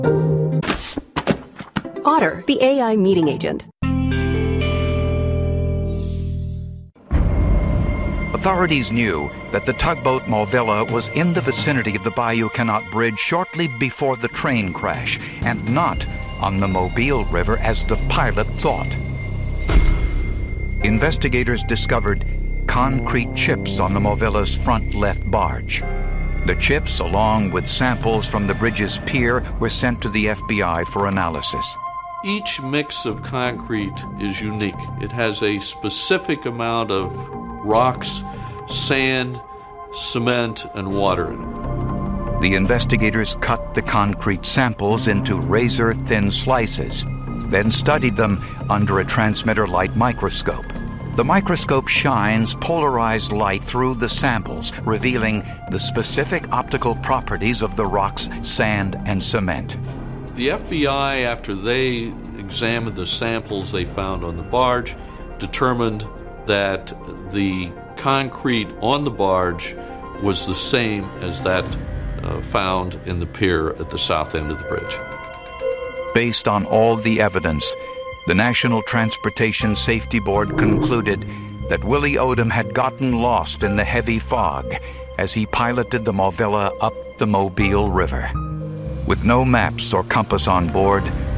Otter, the AI meeting agent. Authorities knew that the tugboat Mulvilla was in the vicinity of the Bayou Canot Bridge shortly before the train crash, and not on the Mobile River as the pilot thought. Investigators discovered concrete chips on the Mulvilla's front left barge. The chips, along with samples from the bridge's pier, were sent to the FBI for analysis. Each mix of concrete is unique. It has a specific amount of rocks, sand, cement, and water in it. The investigators cut the concrete samples into razor-thin slices, then studied them under a transmitter light microscope. The microscope shines polarized light through the samples, revealing the specific optical properties of the rocks, sand, and cement. The FBI, after they examined the samples they found on the barge, determined that the concrete on the barge was the same as that found in the pier at the south end of the bridge. Based on all the evidence, the National Transportation Safety Board concluded that Willie Odom had gotten lost in the heavy fog as he piloted the Mulvilla up the Mobile River. With no maps or compass on board,